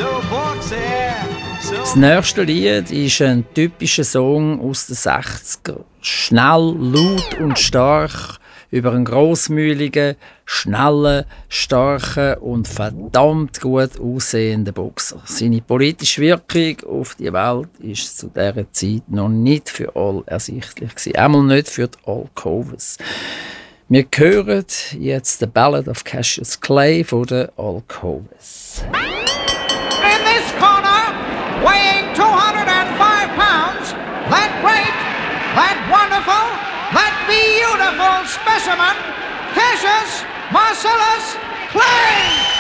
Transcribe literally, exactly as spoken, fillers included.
Das nächste Lied ist ein typischer Song aus den sechziger. Schnell, laut und stark über einen grossmühligen, schnellen, starken und verdammt gut aussehenden Boxer. Seine politische Wirkung auf die Welt ist zu dieser Zeit noch nicht für alle ersichtlich gewesen. Einmal nicht für die Alcovas. Wir hören jetzt The Ballad of Cassius Clay von den Alcovas. In this corner, weighing two hundred five pounds, that great, that wonderful, that beautiful specimen, Cassius Marcellus Clay!